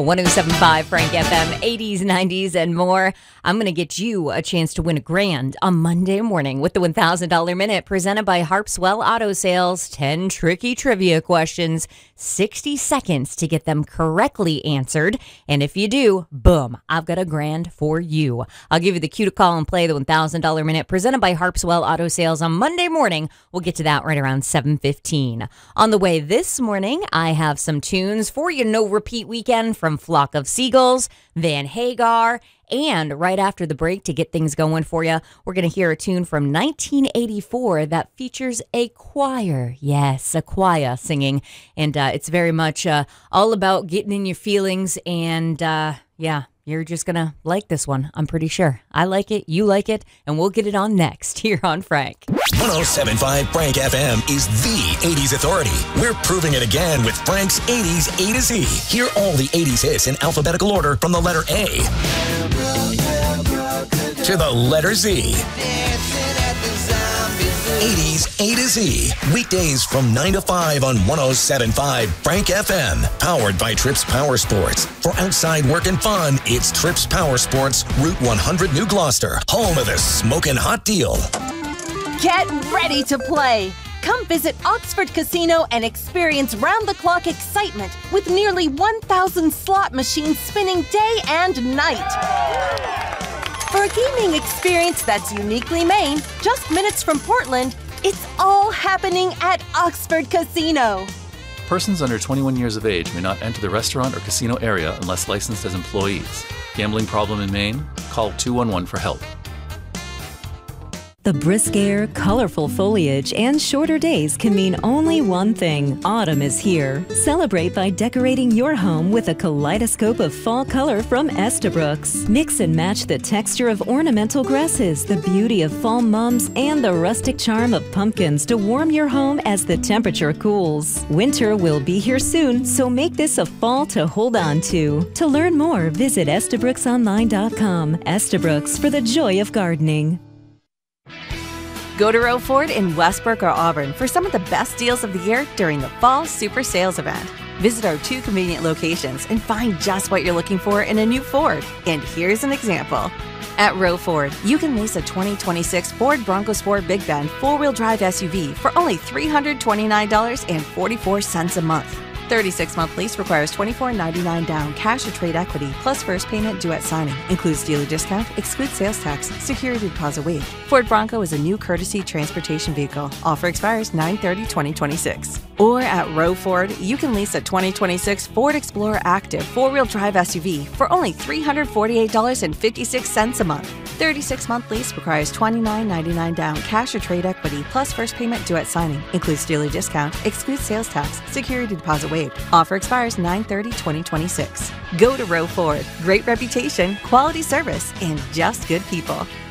107.5 Frank FM, 80s, 90s, and more. I'm going to get you a chance to win $1,000 on Monday morning with the $1,000 Minute presented by Harpswell Auto Sales. 10 tricky trivia questions, 60 seconds to get them correctly answered. And if you do, boom, I've got $1,000 for you. I'll give you the cue to call and play the $1,000 Minute presented by Harpswell Auto Sales on Monday morning. We'll get to that right around 7:15. On the way this morning, I have some tunes for your no repeat weekend from Flock of Seagulls, Van Hagar, and right after the break, to get things going for you, we're going to hear a tune from 1984 that features a choir. Yes, a choir singing. And it's very much all about getting in your feelings. And yeah, you're just going to like this one, I'm pretty sure. I like it, you like it, and we'll get it on next here on Frank. 107.5 Frank FM is the 80s authority. We're proving it again with Frank's 80s A to Z. Hear all the 80s hits in alphabetical order from the letter A to the letter Z. 80s A to Z. Weekdays from 9 to 5 on 107.5 Frank FM. Powered by Trips Power Sports. For outside work and fun, it's Trips Power Sports, Route 100 New Gloucester. Home of the smoking hot deal. Get ready to play! Come visit Oxford Casino and experience round-the-clock excitement with nearly 1,000 slot machines spinning day and night. For a gaming experience that's uniquely Maine, just minutes from Portland, it's all happening at Oxford Casino. Persons under 21 years of age may not enter the restaurant or casino area unless licensed as employees. Gambling problem in Maine? Call 211 for help. The brisk air, colorful foliage, and shorter days can mean only one thing. Autumn is here. Celebrate by decorating your home with a kaleidoscope of fall color from Estabrooks. Mix and match the texture of ornamental grasses, the beauty of fall mums, and the rustic charm of pumpkins to warm your home as the temperature cools. Winter will be here soon, so make this a fall to hold on to. To learn more, visit EstabrooksOnline.com. Estabrooks, for the joy of gardening. Go to Roe Ford in Westbrook or Auburn for some of the best deals of the year during the Fall Super Sales event. Visit our 2 convenient locations and find just what you're looking for in a new Ford. And here's an example. At Roe Ford, you can lease a 2026 Ford Bronco Sport Big Bend 4-wheel drive SUV for only $329.44 a month. 36-month lease requires $24.99 down, cash or trade equity, plus first payment due at signing. Includes dealer discount, excludes sales tax, security deposit waived. Ford Bronco is a new courtesy transportation vehicle. Offer expires 9/30/2026. Or at Roe Ford, you can lease a 2026 Ford Explorer Active 4-wheel drive SUV for only $348.56 a month. 36-month lease requires $29.99 down, cash or trade equity, plus first payment due at signing. Includes dealer discount, excludes sales tax, security deposit waived. Offer expires 9/30/2026. Go to Roe Ford. Great reputation, quality service, and just good people.